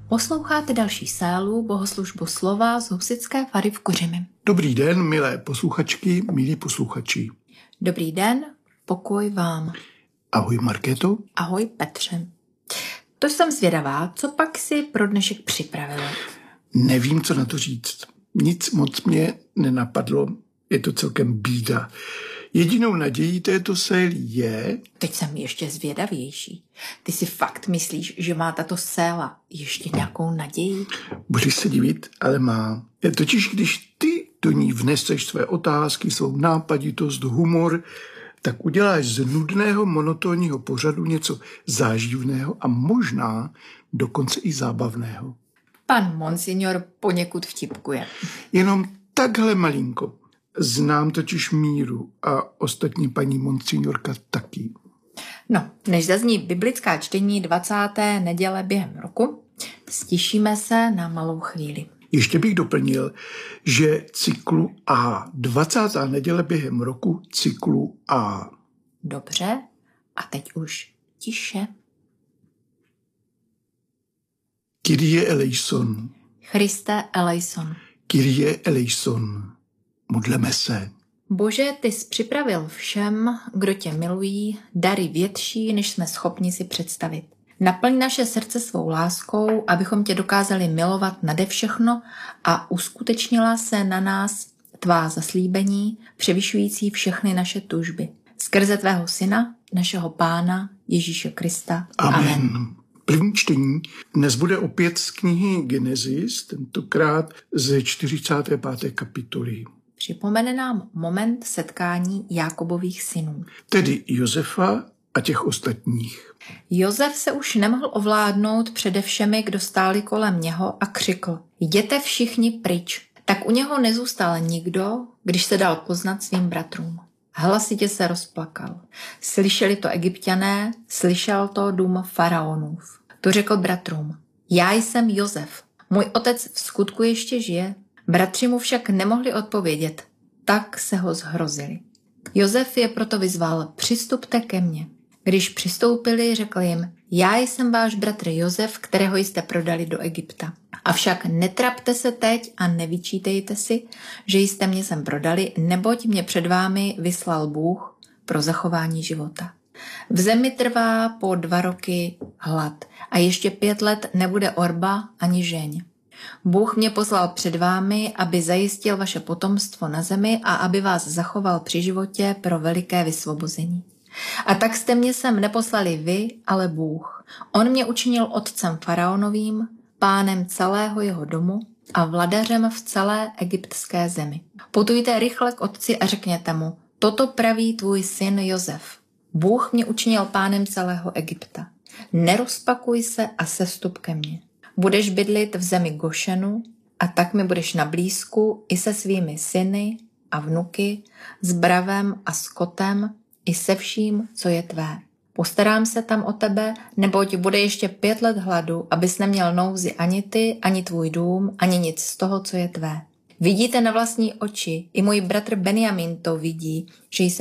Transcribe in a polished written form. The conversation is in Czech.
Posloucháte další sélu bohoslužbu slova z husitské fary v Kořimi. Dobrý den, milé posluchačky, milí posluchači. Dobrý den, pokoj vám. Ahoj Markéto. Ahoj Petře. To jsem zvědavá, co pak si pro dnešek připravila? Nevím, co na to říct. Nic moc mě nenapadlo, je to celkem bída. Jedinou nadějí této sély je... Teď jsem ještě zvědavější. Ty si fakt myslíš, že má tato séla ještě nějakou naději? Budeš se divit, ale má. Totiž když ty do ní vneseš své otázky, svou nápaditost, humor, tak uděláš z nudného, monotónního pořadu něco záživného a možná dokonce i zábavného. Pan monsignor poněkud vtipkuje. Jenom takhle malinko. Znám totiž Míru a ostatní paní monsignorka taky. No, než zazní biblická čtení 20. neděle během roku, stišíme se na malou chvíli. Ještě bych doplnil, že cyklu A, 20. neděle během roku, cyklu A. Dobře, a teď už tiše. Kyrie eleison. Christe eleison. Kyrie eleison. Modleme se. Bože, ty jsi připravil všem, kdo tě milují, dary větší, než jsme schopni si představit. Naplň naše srdce svou láskou, abychom tě dokázali milovat nade všechno a uskutečnila se na nás tvá zaslíbení, převyšující všechny naše tužby. Skrze tvého syna, našeho Pána Ježíše Krista. Amen. První čtení dnes bude opět z knihy Genesis, tentokrát ze 45. kapitoly. Připomene nám moment setkání Jákobových synů. Tedy Josefa a těch ostatních. Josef se už nemohl ovládnout přede všemi, kdo stáli kolem něho a křikl: Jděte všichni pryč. Tak u něho nezůstal nikdo, když se dal poznat svým bratrům. Hlasitě se rozplakal. Slyšeli to Egypťané, slyšel to dům faraonův. To řekl bratrům: Já jsem Josef, můj otec v skutku ještě žije. Bratři mu však nemohli odpovědět, tak se ho zhrozili. Josef je proto vyzval: Přistupte ke mně. Když přistoupili, řekl jim: Já jsem váš bratr Josef, kterého jste prodali do Egypta. Avšak netrapte se teď a nevyčítejte si, že jste mě sem prodali, neboť mě před vámi vyslal Bůh pro zachování života. V zemi trvá po 2 roky hlad a ještě 5 let nebude orba ani žeň. Bůh mě poslal před vámi, aby zajistil vaše potomstvo na zemi a aby vás zachoval při životě pro veliké vysvobození. A tak jste mě sem neposlali vy, ale Bůh. On mě učinil otcem faraonovým, pánem celého jeho domu a vladařem v celé egyptské zemi. Putujte rychle k otci a řekněte mu: Toto praví tvůj syn Josef. Bůh mě učinil pánem celého Egypta. Nerozpakuj se a sestup ke mně. Budeš bydlit v zemi Gošenu a tak mi budeš na blízku i se svými syny a vnuky, s bravem a skotem i se vším, co je tvé. Postarám se tam o tebe, neboť bude ještě 5 let hladu, abys neměl nouzi ani ty, ani tvůj dům, ani nic z toho, co je tvé. Vidíte na vlastní oči, i můj bratr Benjamin to vidí, že jsem